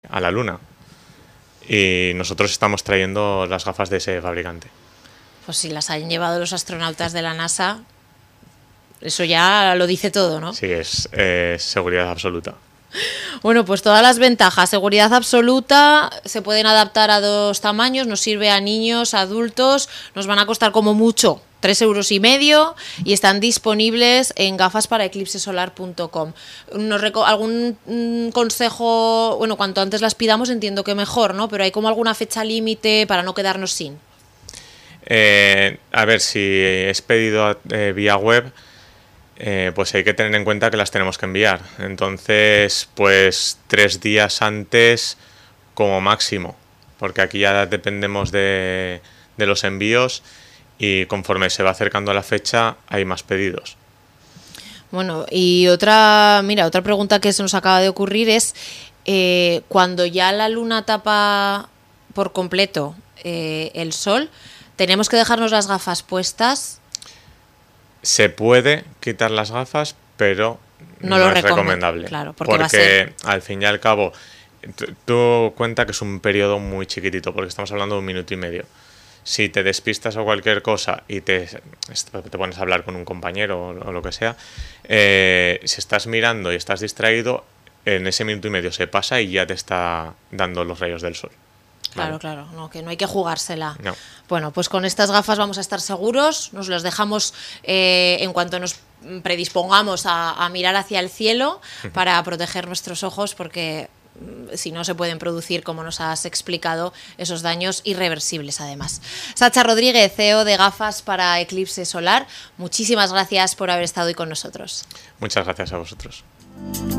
a la Luna. Y nosotros estamos trayendo las gafas de ese fabricante. Pues si las han llevado los astronautas de la NASA, eso ya lo dice todo, ¿no? Sí, es seguridad absoluta. Bueno, pues todas las ventajas, seguridad absoluta, se pueden adaptar a 2 tamaños, nos sirve a niños, a adultos, nos van a costar como mucho 3,5 € y están disponibles en gafasparaeclipsesolar.com. ¿Algún consejo? Bueno, cuanto antes las pidamos entiendo que mejor, ¿no? Pero ¿hay como alguna fecha límite para no quedarnos sin? A ver, si es pedido vía web, pues hay que tener en cuenta que las tenemos que enviar. Entonces, pues 3 días antes como máximo, porque aquí ya dependemos de los envíos y conforme se va acercando la fecha hay más pedidos. Bueno, y otra pregunta que se nos acaba de ocurrir es, cuando ya la Luna tapa por completo el Sol, ¿tenemos que dejarnos las gafas puestas? Se puede quitar las gafas, pero no es recomendable. Claro, porque al fin y al cabo, tú cuenta que es un periodo muy chiquitito, porque estamos hablando de 1 minuto y medio. Si te despistas o cualquier cosa y te pones a hablar con un compañero o lo que sea, si estás mirando y estás distraído, en ese 1 minuto y medio se pasa y ya te está dando los rayos del sol. Claro, ¿vale? Claro, no, que no hay que jugársela. No. Bueno, pues con estas gafas vamos a estar seguros, nos las dejamos en cuanto nos predispongamos a mirar hacia el cielo para proteger nuestros ojos, porque si no se pueden producir, como nos has explicado, esos daños irreversibles además. Sacha Rodríguez, CEO de Gafas para Eclipse Solar, muchísimas gracias por haber estado hoy con nosotros. Muchas gracias a vosotros.